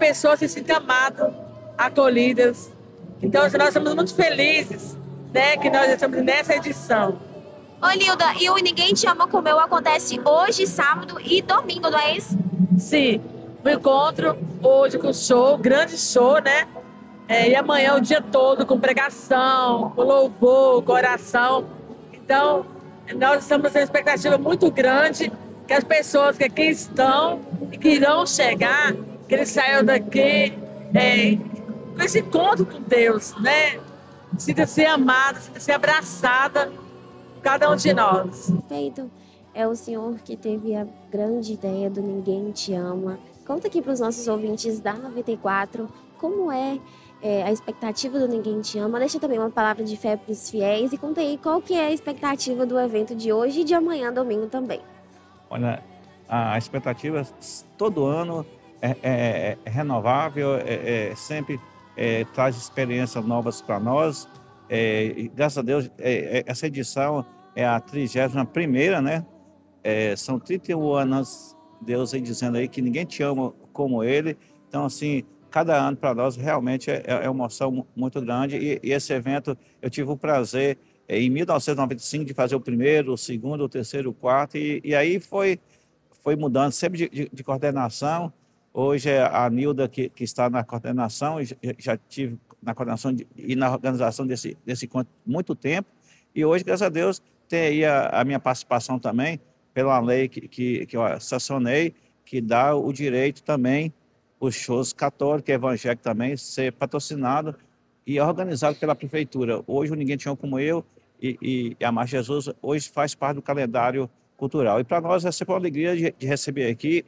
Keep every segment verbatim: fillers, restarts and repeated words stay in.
pessoas se sintam amadas, acolhidas. Então, nós estamos muito felizes, né, que nós estamos nessa edição. Ô, Nilda, e o Ninguém Te Ama Como Eu acontece hoje, sábado e domingo, não é isso? Sim, o encontro hoje com show, grande show, né? É, e amanhã o dia todo com pregação, com louvor, com oração. Então, nós estamos com uma expectativa muito grande que as pessoas que aqui estão e que irão chegar, que eles saiam daqui é, com esse encontro com Deus, né? Sinta-se amada, sinta-se abraçada por cada um de nós. Perfeito. É o senhor que teve a grande ideia do Ninguém Te Ama. Conta aqui para os nossos ouvintes da noventa e quatro como é, é a expectativa do Ninguém Te Ama. Deixa também uma palavra de fé para os fiéis e conta aí qual que é a expectativa do evento de hoje e de amanhã, domingo também. Olha, a expectativa todo ano é, é, é renovável, é, é sempre é, traz experiências novas para nós. É, e, graças a Deus, é, é, essa edição é a trigésima primeira, né? É, são trinta e um anos, Deus aí dizendo aí que ninguém te ama como Ele. Então, assim, cada ano para nós realmente é, é uma emoção muito grande. E, e esse evento, eu tive o prazer, é, em mil novecentos e noventa e cinco, de fazer o primeiro, o segundo, o terceiro, o quarto. E, e aí foi, foi mudando, sempre de, de, de coordenação. Hoje é a Nilda que, que está na coordenação, e já, já tive na coordenação de, e na organização desse, desse encontro muito tempo. E hoje, graças a Deus, tem aí a, a minha participação também, pela lei que, que, que eu sancionei, que dá o direito também, os shows católicos e evangélicos também, ser patrocinado e organizado pela prefeitura. Hoje o Ninguém Te Ama Como Eu e, e, e a Marcha Jesus hoje faz parte do calendário cultural. E para nós é sempre uma alegria de, de receber aqui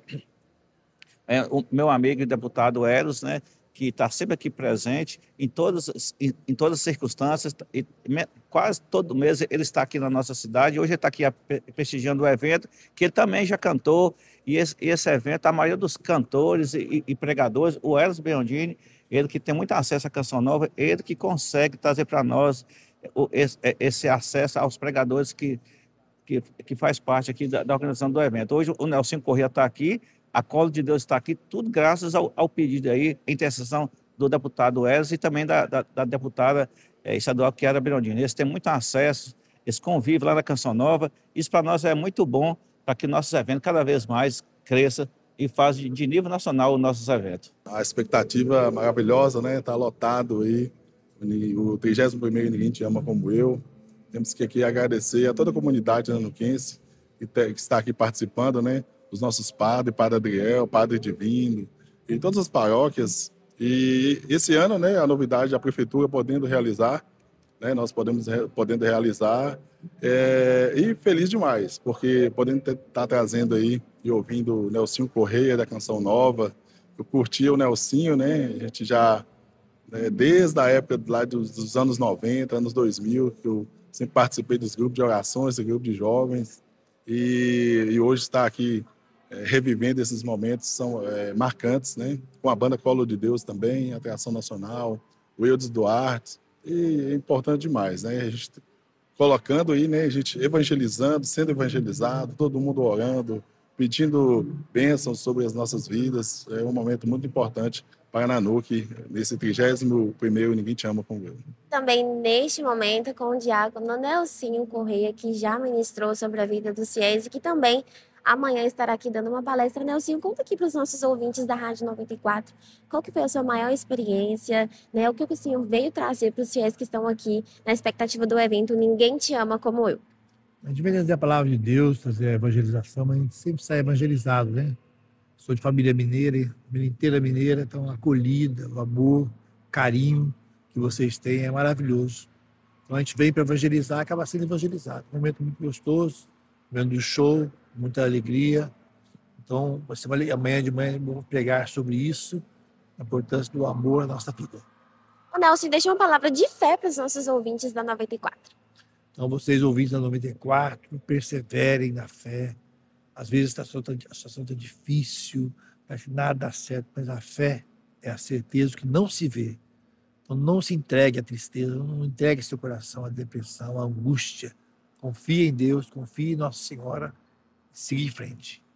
é, o meu amigo e deputado Eros, né, que está sempre aqui presente em todas, em, em todas as circunstâncias, e me, quase todo mês ele está aqui na nossa cidade. Hoje ele está aqui a, prestigiando o evento, que ele também já cantou, e esse, esse evento, a maioria dos cantores e, e pregadores, o Eros Biondini, ele que tem muito acesso à canção nova, ele que consegue trazer para nós o, esse, esse acesso aos pregadores que, que, que faz parte aqui da, da organização do evento. Hoje o Nelson Corrêa está aqui, a Cola de Deus está aqui, tudo graças ao, ao pedido aí, a intercessão do deputado Eros e também da, da, da deputada é, estadual Chiara Birondini. Eles têm muito acesso, eles convivem lá na Canção Nova. Isso para nós é muito bom, para que nossos eventos cada vez mais cresçam e façam de nível nacional os nossos eventos. A expectativa maravilhosa, né? Está lotado aí, o trigésimo primeiro Ninguém Te Ama Como Eu. Temos que aqui agradecer a toda a comunidade nanuquense que, que está aqui participando, né? Os nossos padres, Padre Adriel, Padre Divino, e todas as paróquias. E esse ano, né, a novidade, a prefeitura podendo realizar, né, nós podemos podendo realizar, é, e feliz demais, porque podendo estar tá trazendo aí e ouvindo o Nelsinho Corrêa da Canção Nova. Eu curti o Nelsinho, né, a gente já, né, desde a época lá dos, dos anos noventa, anos dois mil, que eu sempre participei dos grupos de orações, do grupo de jovens, e, e hoje está aqui É, revivendo esses momentos são é, marcantes, né? Com a banda Colo de Deus também, a Atração Nacional, o Eudes Duarte, e é importante demais, né? A gente colocando aí, né? A gente evangelizando, sendo evangelizado, todo mundo orando, pedindo bênçãos sobre as nossas vidas. É um momento muito importante para a Nanuque, nesse trigésimo primeiro Ninguém Te Ama Como Eu. Também neste momento com o diácono Nelsinho Corrêa, que já ministrou sobre a vida dos fiéis e que também amanhã estará aqui dando uma palestra. Nelsinho, conta aqui para os nossos ouvintes da Rádio noventa e quatro qual que foi a sua maior experiência, né? O que o senhor veio trazer para os fiéis que estão aqui na expectativa do evento Ninguém Te Ama Como Eu. A gente vem trazer a palavra de Deus, trazer a evangelização, mas a gente sempre sai evangelizado, né? Sou de família mineira, família inteira mineira, então a acolhida, o amor, o carinho que vocês têm é maravilhoso. Então a gente vem para evangelizar, acaba sendo evangelizado. Um momento muito gostoso, vendo o show, muita alegria. Então, amanhã de manhã vamos pregar sobre isso, a importância do amor na nossa vida. O Nelson, deixa uma palavra de fé para os nossos ouvintes da noventa e quatro. Então, vocês ouvintes da noventa e quatro, perseverem na fé. Às vezes a situação está difícil, parece que nada dá certo, mas a fé é a certeza que não se vê. Então, não se entregue à tristeza, não entregue seu coração à depressão, à angústia. Confie em Deus, confie em Nossa Senhora, siga em frente.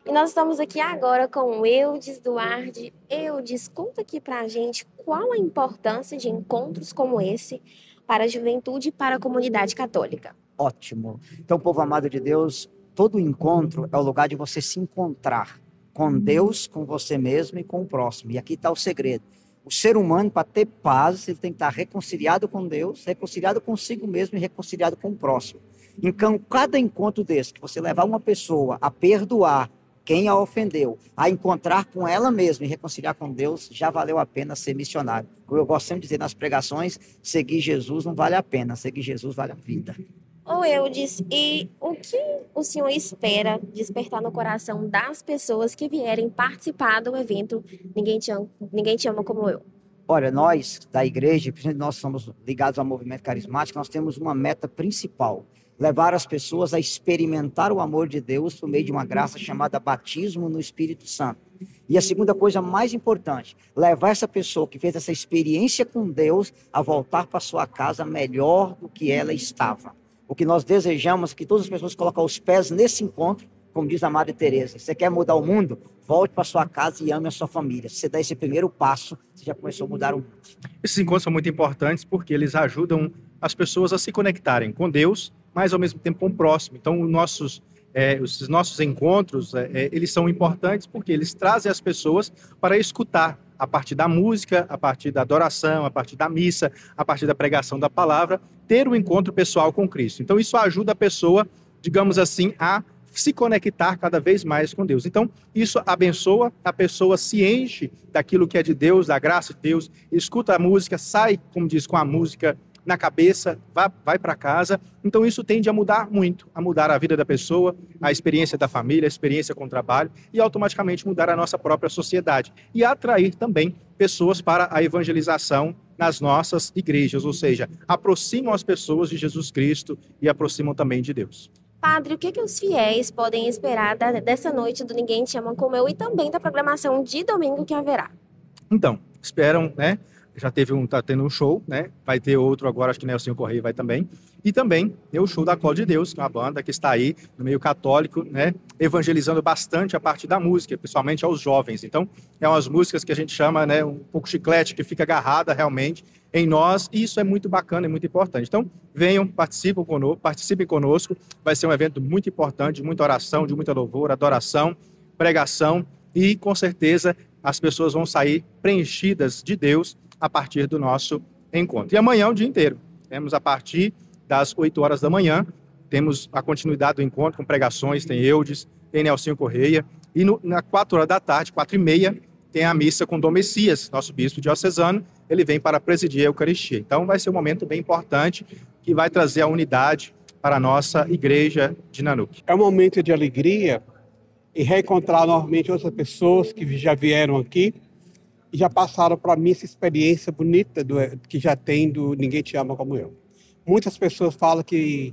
E nós estamos aqui agora com o Eudes Duarte. Eudes, conta aqui pra gente qual a importância de encontros como esse para a juventude e para a comunidade católica. Ótimo. Então, povo amado de Deus, todo encontro é o lugar de você se encontrar com Deus, com você mesmo e com o próximo. E aqui está o segredo. O ser humano, para ter paz, ele tem que estar reconciliado com Deus, reconciliado consigo mesmo e reconciliado com o próximo. Então, cada encontro desse, que você levar uma pessoa a perdoar quem a ofendeu, a encontrar com ela mesma e reconciliar com Deus, já valeu a pena ser missionário. Como eu gosto sempre de dizer nas pregações, seguir Jesus não vale a pena, seguir Jesus vale a vida. Ô Eudes, e o que o senhor espera despertar no coração das pessoas que vierem participar do evento Ninguém Te Ama, Ninguém Te Ama Como Eu? Olha, nós da igreja, principalmente nós somos ligados ao movimento carismático, nós temos uma meta principal: levar as pessoas a experimentar o amor de Deus por meio de uma graça chamada batismo no Espírito Santo. E a segunda coisa mais importante, levar essa pessoa que fez essa experiência com Deus a voltar para sua casa melhor do que ela estava. O que nós desejamos é que todas as pessoas coloquem os pés nesse encontro, como diz a Madre Teresa. Você quer mudar o mundo? Volte para sua casa e ame a sua família. Se você der esse primeiro passo, você já começou a mudar o mundo. Esses encontros são muito importantes porque eles ajudam as pessoas a se conectarem com Deus, mas ao mesmo tempo com o próximo. Então, os nossos, é, os nossos encontros, é, eles são importantes porque eles trazem as pessoas para escutar a partir da música, a partir da adoração, a partir da missa, a partir da pregação da palavra, ter um encontro pessoal com Cristo. Então, isso ajuda a pessoa, digamos assim, a se conectar cada vez mais com Deus. Então, isso abençoa, a pessoa se enche daquilo que é de Deus, da graça de Deus, escuta a música, sai, como diz, com a música na cabeça, vai, vai para casa. Então, isso tende a mudar muito, a mudar a vida da pessoa, a experiência da família, a experiência com o trabalho e automaticamente mudar a nossa própria sociedade e atrair também pessoas para a evangelização nas nossas igrejas, ou seja, aproximam as pessoas de Jesus Cristo e aproximam também de Deus. Padre, o que, que os fiéis podem esperar da, dessa noite do Ninguém Te Ama Como Eu e também da programação de domingo que haverá? Então, esperam, né? Já teve um, tá tendo um show, né? Vai ter outro agora, acho que Nelson Correia vai também. E também tem o show da Colo de Deus, que é uma banda que está aí no meio católico, né? Evangelizando bastante a parte da música, principalmente aos jovens. Então, é umas músicas que a gente chama, né? Um pouco chiclete, que fica agarrada realmente em nós. E isso é muito bacana e muito importante. Então, venham, participem conosco, participem conosco. Vai ser um evento muito importante, de muita oração, de muita louvor, adoração, pregação. E, com certeza, as pessoas vão sair preenchidas de Deus a partir do nosso encontro. E amanhã o dia inteiro. Temos a partir das oito horas da manhã, temos a continuidade do encontro com pregações, tem Eudes, tem Nelson Correia, e no, na quatro horas da tarde, quatro e meia, tem a missa com Dom Messias, nosso bispo diocesano, ele vem para presidir a Eucaristia. Então vai ser um momento bem importante, que vai trazer a unidade para a nossa igreja de Nanuque. É um momento de alegria e reencontrar novamente outras pessoas que já vieram aqui, e já passaram para mim essa experiência bonita do, que já tem do Ninguém Te Ama Como Eu. Muitas pessoas falam que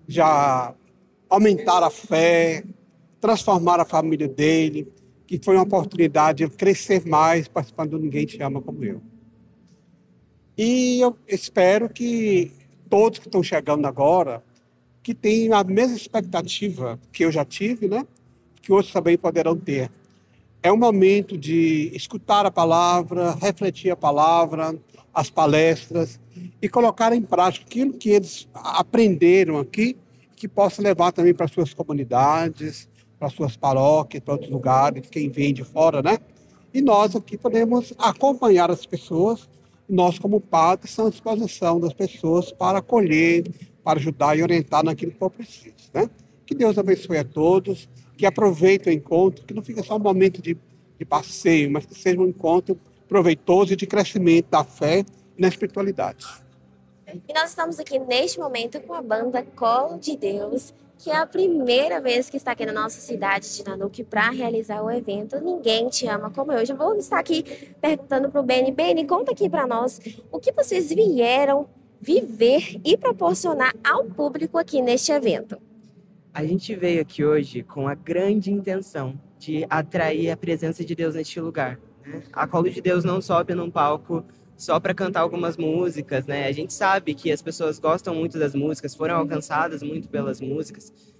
já aumentaram a fé, transformaram a família dele, que foi uma oportunidade de crescer mais participando do Ninguém Te Ama Como Eu. E eu espero que todos que estão chegando agora, que tenham a mesma expectativa que eu já tive, né? Que outros também poderão ter. É um momento de escutar a palavra, refletir a palavra, as palestras e colocar em prática aquilo que eles aprenderam aqui, que possa levar também para suas comunidades, para suas paróquias, para outros lugares, quem vem de fora, né? E nós aqui podemos acompanhar as pessoas, nós como padres estamos à disposição das pessoas para acolher, para ajudar e orientar naquilo que for preciso, né? Que Deus abençoe a todos, que aproveitem o encontro, que não fique só um momento de, de passeio, mas que seja um encontro proveitoso e de crescimento da fé e na espiritualidade. E nós estamos aqui neste momento com a banda Colo de Deus, que é a primeira vez que está aqui na nossa cidade de Nanuque para realizar o evento Ninguém Te Ama Como Eu. Já vou estar aqui perguntando para o Beni. Beni, conta aqui para nós o que vocês vieram viver e proporcionar ao público aqui neste evento. A gente veio aqui hoje com a grande intenção de atrair a presença de Deus neste lugar, né? A Colo de Deus não sobe num palco só para cantar algumas músicas, né? A gente sabe que as pessoas gostam muito das músicas, foram alcançadas muito pelas músicas,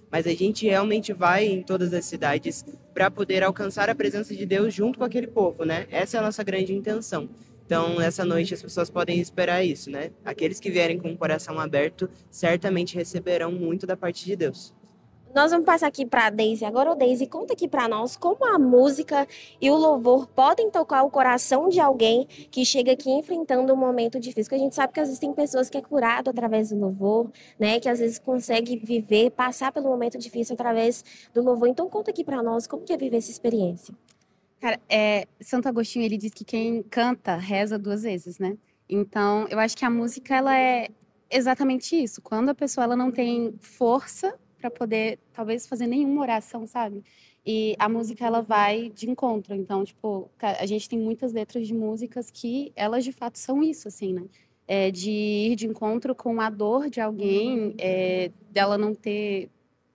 mas a gente realmente vai em todas as cidades para poder alcançar a presença de Deus junto com aquele povo, né? Essa é a nossa grande intenção. Então, essa noite as pessoas podem esperar isso, né? Aqueles que vierem com o coração aberto certamente receberão muito da parte de Deus. Nós vamos passar aqui para a Deise agora. Ô, Deise, conta aqui para nós como a música e o louvor podem tocar o coração de alguém que chega aqui enfrentando um momento difícil. Porque a gente sabe que às vezes tem pessoas que é curado através do louvor, né? Que às vezes consegue viver, passar pelo momento difícil através do louvor. Então conta aqui para nós como que é viver essa experiência. Cara, é, Santo Agostinho, ele diz que quem canta reza duas vezes, né? Então, eu acho que a música, ela é exatamente isso. Quando a pessoa ela não tem força para poder, talvez, fazer nenhuma oração, sabe? E a música, ela vai de encontro. Então, tipo, a gente tem muitas letras de músicas que elas, de fato, são isso, assim, né? É, de ir de encontro com a dor de alguém, é, dela não ter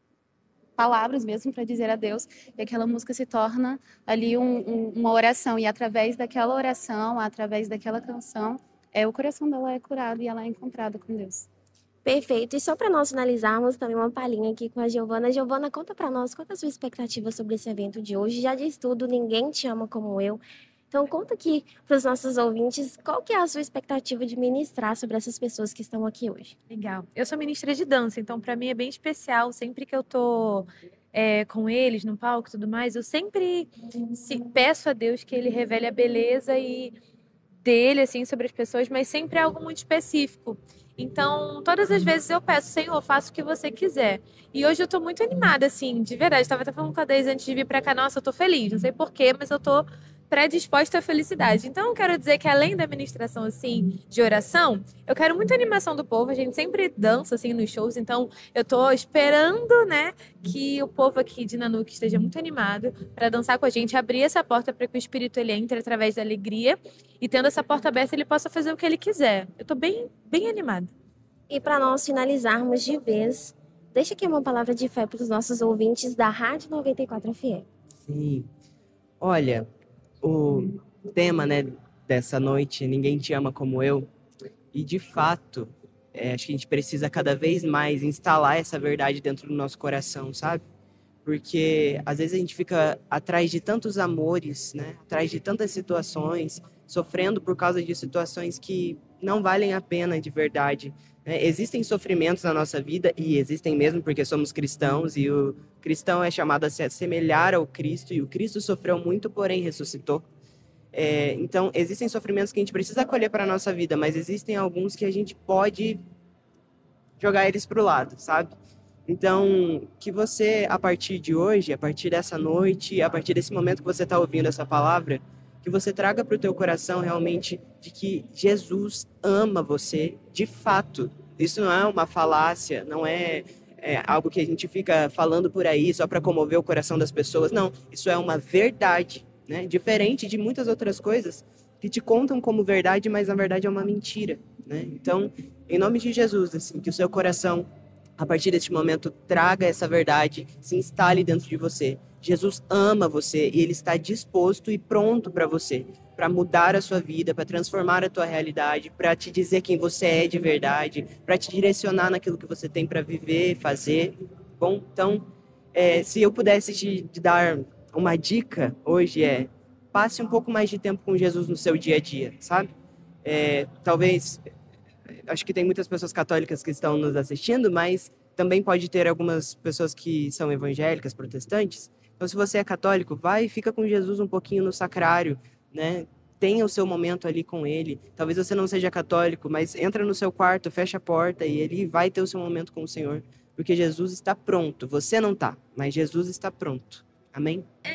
palavras mesmo para dizer a Deus, e aquela música se torna ali um, um, uma oração. E através daquela oração, através daquela canção, é, o coração dela é curado e ela é encontrada com Deus. Perfeito. E só para nós finalizarmos, também uma palhinha aqui com a Giovana. Giovana, conta para nós qual é a sua expectativa sobre esse evento de hoje. Já diz tudo, ninguém te ama como eu. Então conta aqui para os nossos ouvintes qual que é a sua expectativa de ministrar sobre essas pessoas que estão aqui hoje. Legal. Eu sou ministra de dança, então para mim é bem especial. Sempre que eu tô é, com eles no palco e tudo mais, eu sempre se, peço a Deus que Ele revele a beleza e dele assim sobre as pessoas, mas sempre é algo muito específico. Então, todas as vezes eu peço, Senhor, faça o que você quiser. E hoje eu tô muito animada, assim, de verdade. Estava até falando com a Deise antes de vir pra cá. Nossa, eu tô feliz. Não sei porquê, mas eu tô predisposta à felicidade. Então, eu quero dizer que além da ministração, assim, de oração, eu quero muita animação do povo. A gente sempre dança, assim, nos shows. Então, eu tô esperando, né, que o povo aqui de Nanuque esteja muito animado para dançar com a gente, abrir essa porta para que o Espírito ele entre através da alegria e tendo essa porta aberta, ele possa fazer o que ele quiser. Eu tô bem, bem animada. E para nós finalizarmos de vez, deixa aqui uma palavra de fé para os nossos ouvintes da Rádio noventa e quatro F M. Sim. Olha, o tema, né, dessa noite, Ninguém Te Ama Como Eu, e de fato, é, acho que a gente precisa cada vez mais instalar essa verdade dentro do nosso coração, sabe? Porque às vezes a gente fica atrás de tantos amores, né, atrás de tantas situações, sofrendo por causa de situações que não valem a pena de verdade. Né? Existem sofrimentos na nossa vida, e existem mesmo porque somos cristãos, e o cristão é chamado a se assemelhar ao Cristo, e o Cristo sofreu muito, porém ressuscitou. É, então, existem sofrimentos que a gente precisa acolher para a nossa vida, mas existem alguns que a gente pode jogar eles para o lado, sabe? Então, que você, a partir de hoje, a partir dessa noite, a partir desse momento que você está ouvindo essa palavra, que você traga para o teu coração realmente de que Jesus ama você de fato. Isso não é uma falácia, não é, é algo que a gente fica falando por aí só para comover o coração das pessoas. Não, isso é uma verdade, né? Diferente de muitas outras coisas que te contam como verdade, mas na verdade é uma mentira, né? Então, em nome de Jesus, assim, que o seu coração, a partir deste momento, traga essa verdade, se instale dentro de você. Jesus ama você e Ele está disposto e pronto para você, para mudar a sua vida, para transformar a tua realidade, para te dizer quem você é de verdade, para te direcionar naquilo que você tem para viver, fazer. Bom, então, é, se eu pudesse te, te dar uma dica hoje é, passe um pouco mais de tempo com Jesus no seu dia a dia, sabe? É, talvez, acho que tem muitas pessoas católicas que estão nos assistindo, mas também pode ter algumas pessoas que são evangélicas, protestantes. Então, se você é católico, vai e fica com Jesus um pouquinho no sacrário, né? Tenha o seu momento ali com ele. Talvez você não seja católico, mas entra no seu quarto, fecha a porta e ele vai ter o seu momento com o Senhor. Porque Jesus está pronto. Você não está, mas Jesus está pronto. Amém?